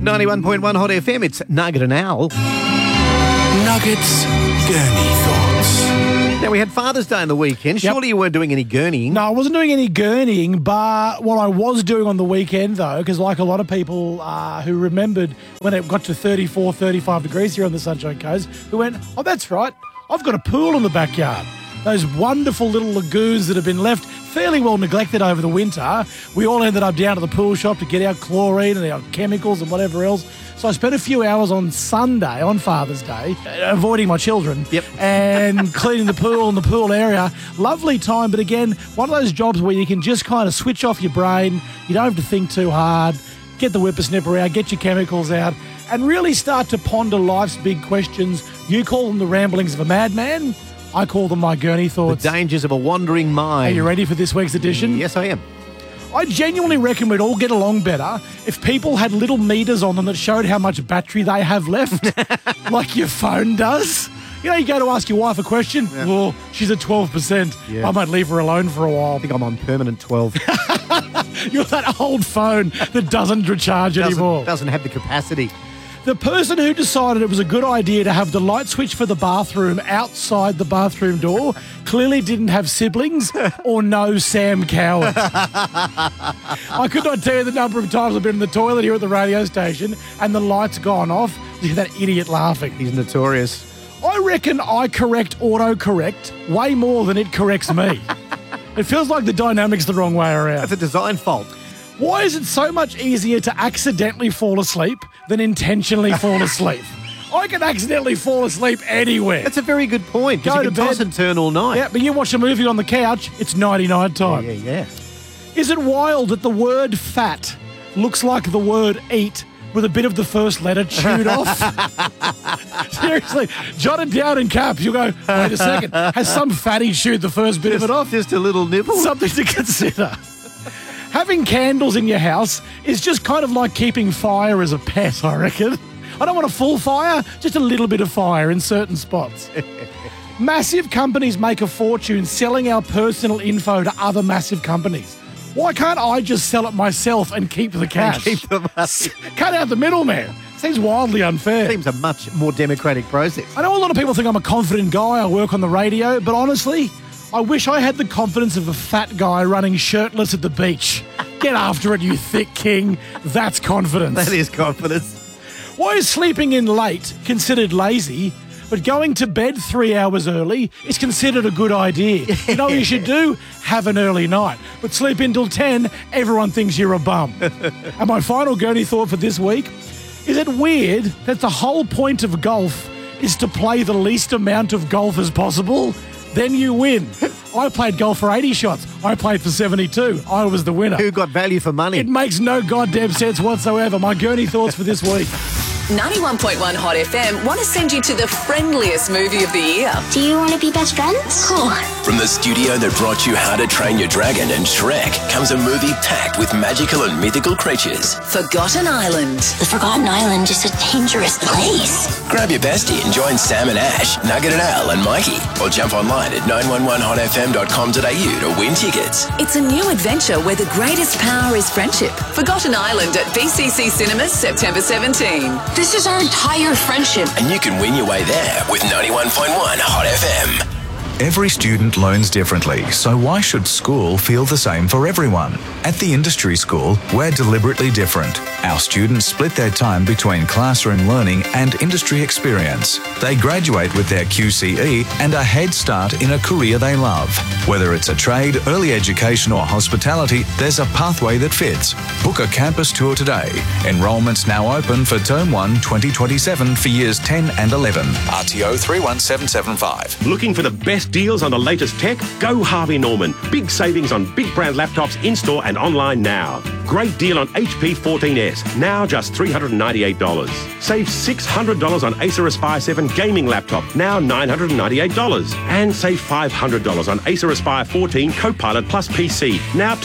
91.1 Hot FM, it's Nugget and Al. Nuggets Gurney Thoughts. Now, we had Father's Day on the weekend. Surely you weren't doing any gurneying. No, I wasn't doing any gurneying, but what I was doing on the weekend, though, because like a lot of people who remembered when it got to 34, 35 degrees here on the Sunshine Coast, who went, oh, that's right, I've got a pool in the backyard. Those wonderful little lagoons that have been left fairly well neglected over the winter. We all ended up down to the pool shop to get our chlorine and our chemicals and whatever else. So I spent a few hours on Sunday, on Father's Day, avoiding my children and cleaning the pool and the pool area. Lovely time, but again, one of those jobs where you can just kind of switch off your brain. You don't have to think too hard. Get the whippersnipper out, get your chemicals out, and really start to ponder life's big questions. You call them the ramblings of a madman. I call them my gurney thoughts. The dangers of a wandering mind. Are you ready for this week's edition? Yes, I am. I genuinely reckon we'd all get along better if people had little meters on them that showed how much battery they have left, like your phone does. You know, you go to ask your wife a question, well, she's at 12%. Yeah. I might leave her alone for a while. I think I'm on permanent 12. You're that old phone that doesn't recharge anymore. Doesn't have the capacity. The person who decided it was a good idea to have the light switch for the bathroom outside the bathroom door clearly didn't have siblings or know Sam Coward. I could not tell you the number of times I've been in the toilet here at the radio station and the light's gone off. You hear that idiot laughing. He's notorious. I reckon I correct autocorrect way more than it corrects me. It feels like the dynamic's the wrong way around. That's a design fault. Why is it so much easier to accidentally fall asleep than intentionally fall asleep? I can accidentally fall asleep anywhere. That's a very good point. Go Because you to can toss bed. and turn all night. Yeah, but you watch a movie on the couch, it's 99 time. Yeah. Is it wild that the word fat looks like the word eat with a bit of the first letter chewed off? Seriously, jot it down in caps. You'll go, wait a second, has some fatty chewed the first bit of it off? Just a little nibble. Something to consider. Having candles in your house is just kind of like keeping fire as a pet, I reckon. I don't want a full fire, just a little bit of fire in certain spots. Massive companies make a fortune selling our personal info to other massive companies. Why can't I just sell it myself and keep the cash? Keep the money. Cut out the middleman. Seems wildly unfair. Seems a much more democratic process. I know a lot of people think I'm a confident guy, I work on the radio, but honestly, I wish I had the confidence of a fat guy running shirtless at the beach. Get after it, you thick king. That's confidence. That is confidence. Why is sleeping in late considered lazy, but going to bed 3 hours early is considered a good idea? You know what you should do? Have an early night. But sleep in till 10, everyone thinks you're a bum. And my final gurney thought for this week, is it weird that the whole point of golf is to play the least amount of golf as possible? Then you win. I played golf for 80 shots. I played for 72. I was the winner. Who got value for money? It makes no goddamn sense whatsoever. My gurney thoughts for this week. 91.1 Hot FM want to send you to the friendliest movie of the year. Do you want to be best friends? Cool. From the studio that brought you How to Train Your Dragon and Shrek comes a movie packed with magical and mythical creatures. Forgotten Island. The Forgotten Island is a dangerous place. Grab your bestie and join Sam and Ash, Nugget and Al and Mikey. Or jump online at 911hotfm.com.au to win tickets. It's a new adventure where the greatest power is friendship. Forgotten Island at BCC Cinemas, September 17. This is our entire friendship. And you can win your way there with 91.1 Hot FM. Every student learns differently, so why should school feel the same for everyone? At the Industry School, we're deliberately different. Our students split their time between classroom learning and industry experience. They graduate with their QCE and a head start in a career they love. Whether it's a trade, early education or hospitality, there's a pathway that fits. Book a campus tour today. Enrolment's now open for Term 1 2027 for Years 10 and 11. RTO 31775. Looking for the best deals on the latest tech? Go Harvey Norman. Big savings on big brand laptops in-store and online now. Great deal on HP 14S, now just $398. Save $600 on Acer Aspire 7 gaming laptop, now $998. And save $500 on Acer Aspire 14 Copilot Plus PC, now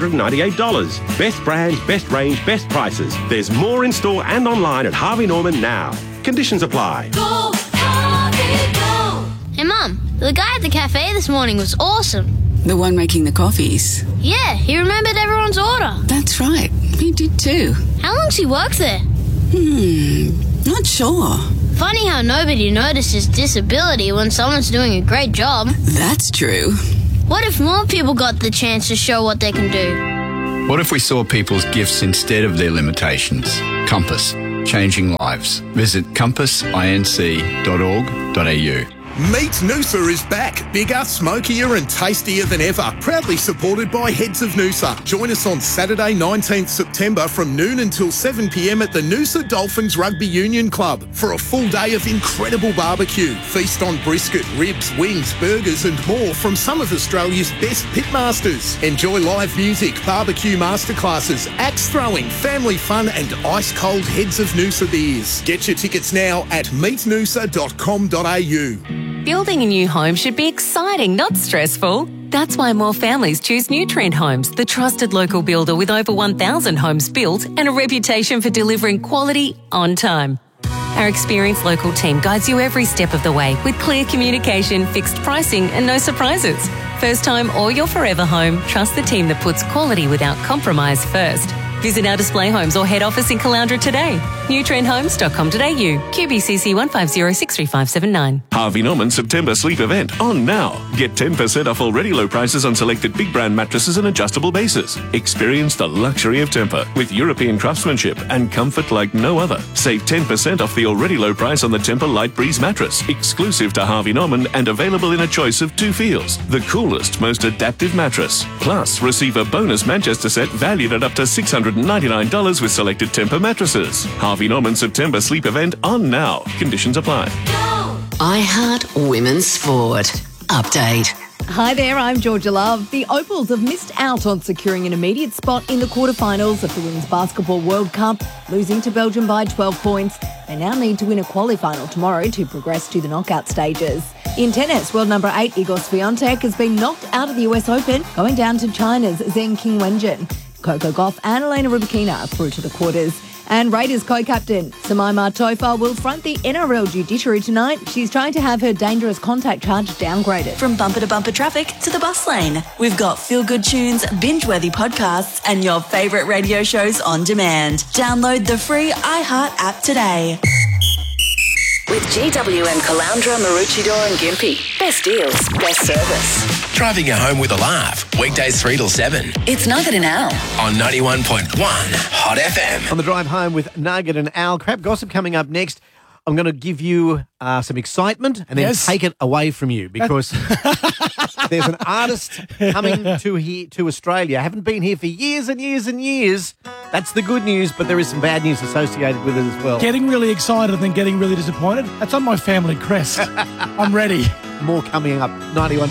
$1,298. Best brands, best range, best prices. There's more in-store and online at Harvey Norman now. Conditions apply. Go, Harvey, go! Hey, Mum, the guy at the cafe this morning was awesome. The one making the coffees? Yeah, he remembered everyone's order. That's right. He did too. How long's he worked there? Not sure. Funny how nobody notices disability when someone's doing a great job. That's true. What if more people got the chance to show what they can do? What if we saw people's gifts instead of their limitations? Compass, changing lives. Visit compassinc.org.au. Meat Noosa is back, bigger, smokier and tastier than ever. Proudly supported by Heads of Noosa. Join us on Saturday 19th September from noon until 7pm at the Noosa Dolphins Rugby Union Club for a full day of incredible barbecue. Feast on brisket, ribs, wings, burgers and more from some of Australia's best pitmasters. Enjoy live music, barbecue masterclasses, axe throwing, family fun and ice-cold Heads of Noosa beers. Get your tickets now at meetnoosa.com.au. Building a new home should be exciting, not stressful. That's why more families choose New Trend Homes, the trusted local builder with over 1,000 homes built and a reputation for delivering quality on time. Our experienced local team guides you every step of the way with clear communication, fixed pricing and no surprises. First time or your forever home, trust the team that puts quality without compromise first. Visit our display homes or head office in Caloundra today. newtrendhomes.com.au. QBCC 150635979. Harvey Norman September sleep event on now. Get 10% off already low prices on selected big brand mattresses and adjustable bases. Experience the luxury of Tempur with European craftsmanship and comfort like no other. Save 10% off the already low price on the Tempur Light Breeze mattress, exclusive to Harvey Norman and available in a choice of 2 feels. The coolest, most adaptive mattress. Plus, receive a bonus Manchester set valued at up to $699 with selected Tempur mattresses. Harvey Norman September sleep event on now. Conditions apply. iHeart Women's Sport. Update. Hi there, I'm Georgia Love. The Opals have missed out on securing an immediate spot in the quarterfinals of the Women's Basketball World Cup, losing to Belgium by 12 points. They now need to win a qualifinal tomorrow to progress to the knockout stages. In tennis, world number 8 Igor Swiatek has been knocked out of the US Open, going down to China's Zheng Qinwenjin. Coco Gauff and Elena Rybakina are through to the quarters. And Raiders co-captain Samaima Tofa will front the NRL judiciary tonight. She's trying to have her dangerous contact charge downgraded. From bumper-to-bumper traffic to the bus lane, we've got feel-good tunes, binge-worthy podcasts and your favourite radio shows on demand. Download the free iHeart app today. With GWM Caloundra, Maroochydore and Gympie. Best deals, best service. Driving you home with a laugh. Weekdays 3 till 7. It's Nugget and Al. On 91.1 Hot FM. On the drive home with Nugget and Al. Crap gossip coming up next. I'm going to give you some excitement and then take it away from you because there's an artist coming to Australia. Haven't been here for years and years and years. That's the good news, but there is some bad news associated with it as well. Getting really excited and then getting really disappointed. That's on my family crest. I'm ready. More coming up. 91.